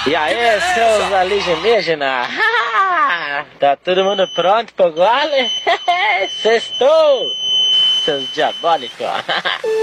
E aí, seus alienígenas? Tá todo mundo pronto pro gole? Sextou, seus diabólicos.